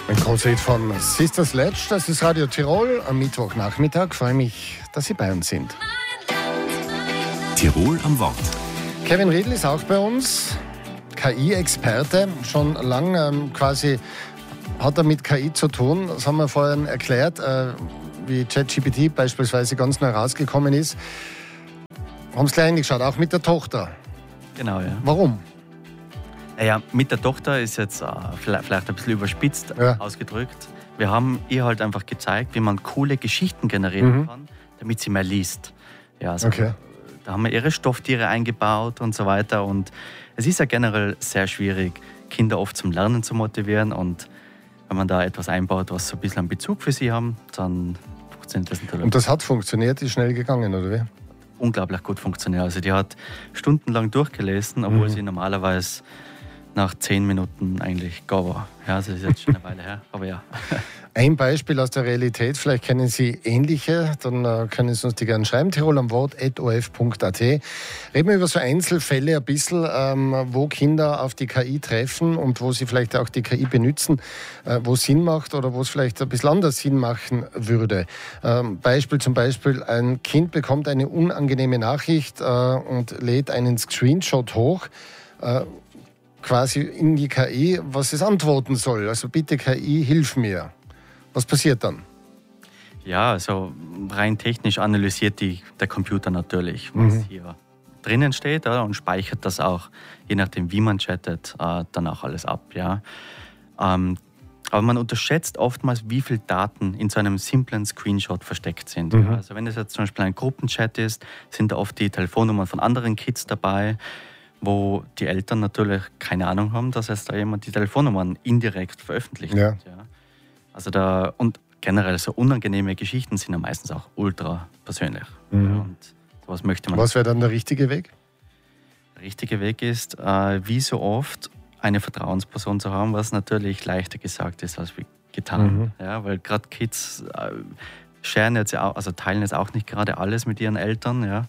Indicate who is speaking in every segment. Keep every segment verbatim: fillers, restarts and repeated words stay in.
Speaker 1: Ein Konzert von Sister Sledge, das ist Radio Tirol am Mittwochnachmittag. Freue mich, dass Sie bei uns sind.
Speaker 2: Tirol am Wort.
Speaker 1: Kevin Riedl ist auch bei uns, K I-Experte. Schon lange ähm, quasi hat er mit K I zu tun. Das haben wir vorhin erklärt, äh, wie ChatGPT beispielsweise ganz neu rausgekommen ist. Haben es gleich angeschaut, auch mit der Tochter.
Speaker 3: Genau, ja.
Speaker 1: Warum?
Speaker 3: Naja, mit der Tochter ist jetzt äh, vielleicht, vielleicht ein bisschen überspitzt
Speaker 1: Ja.
Speaker 3: ausgedrückt. Wir haben ihr halt einfach gezeigt, wie man coole Geschichten generieren
Speaker 1: Mhm.
Speaker 3: kann, damit sie mehr liest. Ja, also
Speaker 1: Okay.
Speaker 3: Da haben wir ihre Stofftiere eingebaut und so weiter. Und es ist ja generell sehr schwierig, Kinder oft zum Lernen zu motivieren. Und wenn man da etwas einbaut, was so ein bisschen einen Bezug für sie haben, dann funktioniert das natürlich.
Speaker 1: Und das hat funktioniert, ist schnell gegangen, oder wie?
Speaker 3: Unglaublich gut funktioniert. Also die hat stundenlang durchgelesen, obwohl
Speaker 1: Mhm.
Speaker 3: sie normalerweise nach zehn Minuten eigentlich gar war. Ja, also das ist jetzt schon eine Weile her, aber ja.
Speaker 1: Ein Beispiel aus der Realität, vielleicht kennen Sie ähnliche, dann äh, können Sie uns die gerne schreiben, tirol am Wort at o f punkt a t. Reden wir über so Einzelfälle ein bisschen, ähm, wo Kinder auf die K I treffen und wo sie vielleicht auch die K I benutzen, äh, wo es Sinn macht oder wo es vielleicht ein bisschen anders Sinn machen würde. Ähm, Beispiel zum Beispiel, ein Kind bekommt eine unangenehme Nachricht äh, und lädt einen Screenshot hoch, äh, quasi in die K I, was es antworten soll. Also bitte K I, hilf mir. Was passiert dann?
Speaker 3: Ja, also rein technisch analysiert die, der Computer natürlich, was
Speaker 1: Mhm.
Speaker 3: hier drinnen steht, ja, und speichert das auch, je nachdem wie man chattet, äh, dann auch alles ab. Ja. Ähm, aber man unterschätzt oftmals, wie viele Daten in so einem simplen Screenshot versteckt sind.
Speaker 1: Mhm.
Speaker 3: Ja. Also wenn es jetzt zum Beispiel ein Gruppenchat ist, sind da oft die Telefonnummern von anderen Kids dabei, wo die Eltern natürlich keine Ahnung haben, dass jetzt da jemand die Telefonnummern indirekt veröffentlicht
Speaker 1: Ja.
Speaker 3: hat. Ja. Also da, und generell so unangenehme Geschichten sind ja meistens auch ultra persönlich.
Speaker 1: Mhm.
Speaker 3: Ja, und sowas möchte man.
Speaker 1: Was wäre dann der richtige Weg?
Speaker 3: Der richtige Weg ist, äh, wie so oft, eine Vertrauensperson zu haben, was natürlich leichter gesagt ist als getan.
Speaker 1: Mhm.
Speaker 3: Ja, weil gerade Kids äh, scheren jetzt ja auch, also teilen jetzt auch nicht gerade alles mit ihren Eltern. Ja.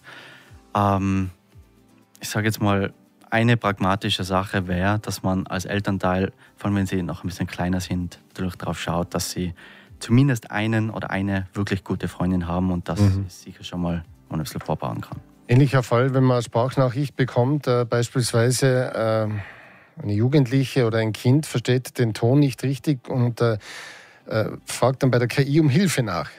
Speaker 3: Ähm, ich sage jetzt mal, eine pragmatische Sache wäre, dass man als Elternteil, vor allem wenn sie noch ein bisschen kleiner sind, natürlich darauf schaut, dass sie zumindest einen oder eine wirklich gute Freundin haben und das
Speaker 1: Mhm.
Speaker 3: sicher schon mal ein bisschen vorbauen kann.
Speaker 1: Ähnlicher Fall, wenn man eine Sprachnachricht bekommt, äh, beispielsweise äh, eine Jugendliche oder ein Kind versteht den Ton nicht richtig und äh, äh, fragt dann bei der K I um Hilfe nach.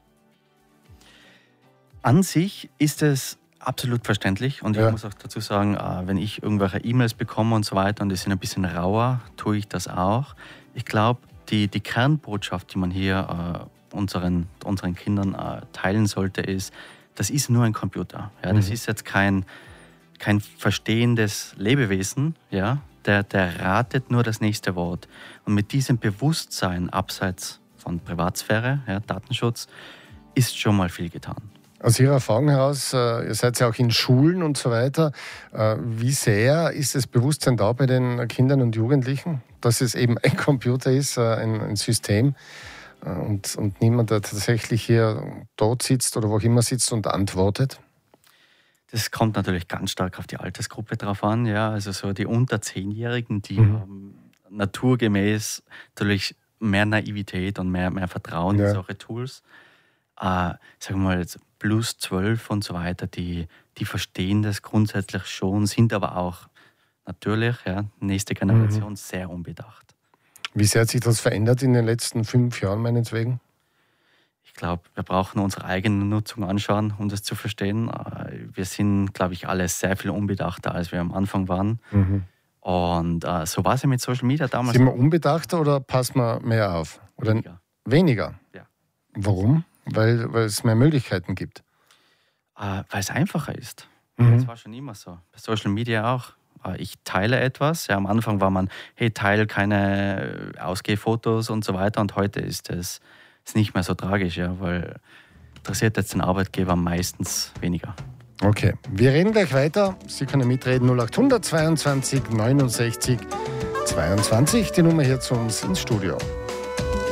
Speaker 3: An sich ist es absolut verständlich und
Speaker 1: Ja.
Speaker 3: ich muss auch dazu sagen, äh, wenn ich irgendwelche E-Mails bekomme und so weiter und die sind ein bisschen rauer, tue ich das auch. Ich glaube, die, die Kernbotschaft, die man hier äh, unseren, unseren Kindern äh, teilen sollte, ist, das ist nur ein Computer. Ja? Das
Speaker 1: Mhm.
Speaker 3: ist jetzt kein, kein verstehendes Lebewesen, ja? der, der ratet nur das nächste Wort. Und mit diesem Bewusstsein abseits von Privatsphäre, ja, Datenschutz, ist schon mal viel getan.
Speaker 1: Aus Ihrer Erfahrung heraus, äh, ihr seid ja auch in Schulen und so weiter, äh, wie sehr ist das Bewusstsein da bei den Kindern und Jugendlichen, dass es eben ein Computer ist, äh, ein, ein System äh, und, und niemand, der tatsächlich hier dort sitzt oder wo auch immer sitzt und antwortet?
Speaker 3: Das kommt natürlich ganz stark auf die Altersgruppe drauf an. Ja. Also so die unter Zehnjährigen, die
Speaker 1: Mhm.
Speaker 3: haben naturgemäß natürlich mehr Naivität und mehr, mehr Vertrauen
Speaker 1: Ja.
Speaker 3: in solche Tools. Äh, sagen wir mal jetzt plus zwölf und so weiter, die, die verstehen das grundsätzlich schon, sind aber auch natürlich, ja, nächste Generation,
Speaker 1: Mhm.
Speaker 3: sehr unbedacht.
Speaker 1: Wie sehr hat sich das verändert in den letzten fünf Jahren meinetwegen?
Speaker 3: Ich glaube, wir brauchen unsere eigene Nutzung anschauen, um das zu verstehen. Äh, Wir sind, glaube ich, alle sehr viel unbedachter, als wir am Anfang waren.
Speaker 1: Mhm.
Speaker 3: Und äh, so war es ja mit Social Media damals.
Speaker 1: Sind wir unbedachter oder passen wir mehr auf? Oder
Speaker 3: Weniger.
Speaker 1: weniger?
Speaker 3: Ja.
Speaker 1: Warum? Weil, weil es mehr Möglichkeiten gibt.
Speaker 3: Äh, weil es einfacher ist.
Speaker 1: Mhm.
Speaker 3: Das war schon immer so. Bei Social Media auch. Äh, ich teile etwas. Ja, am Anfang war man, hey, teile keine Ausgehfotos und so weiter. Und heute ist es ist nicht mehr so tragisch, ja, weil interessiert jetzt den Arbeitgeber meistens weniger.
Speaker 1: Okay, wir reden gleich weiter. Sie können mitreden null acht hundert zweiundzwanzig neunundsechzig zweiundzwanzig, die Nummer hier zu uns ins Studio.